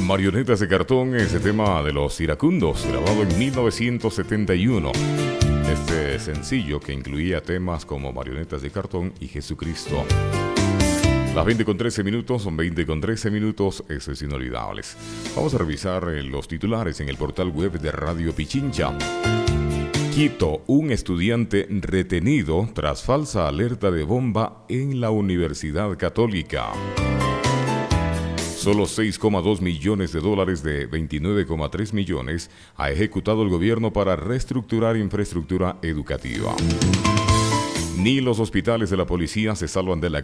Marionetas de cartón, ese tema de los iracundos, grabado en 1971. Este sencillo que incluía temas como Marionetas de cartón y Jesucristo. Las 20:13, son 20:13, eso es inolvidables. Vamos a revisar los titulares en el portal web de Radio Pichincha. Quito, un estudiante retenido tras falsa alerta de bomba en la Universidad Católica. Solo $6,2 millones de 29,3 millones ha ejecutado el gobierno para reestructurar infraestructura educativa. Ni los hospitales de la policía se salvan de la